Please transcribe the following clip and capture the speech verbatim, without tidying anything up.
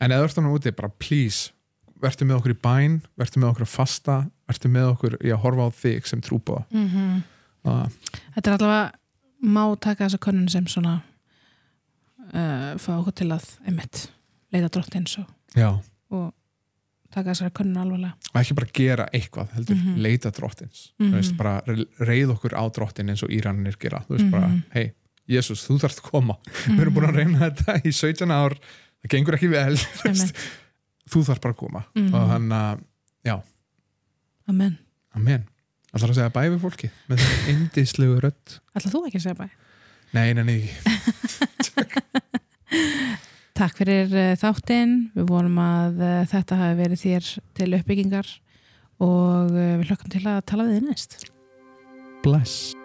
En eða verður úti, bara please verður með okkur í bæn, verður með okkur að fasta verður með okkur í að horfa á þig sem trúboða mm-hmm. uh, Þetta er allavega má taka þessa könnun sem svona uh, fá okkur til að einmitt, leita drottins og, Já og taka þessari könnun alvarlega og ekki bara gera eitthvað, heldur mm-hmm. leita drottins mm-hmm. þú veist, bara reið okkur á drottin eins og Íranir gera, þú veist mm-hmm. bara hei, Jesús, þú þarft að koma mm-hmm. við erum búin að reyna þetta í sautján ár það gengur ekki vel þú þarft bara að koma mm-hmm. og hann að, já Amen Amen, ætlar að segja bæ við fólki með þetta indislegu rödd Ætlar þú ekki að segja bæ? Nei, nei, nei Takk fyrir þáttinn, við vonum að þetta hafi verið þér til uppbyggingar og við hlökkum til að tala við þið næst. Bless.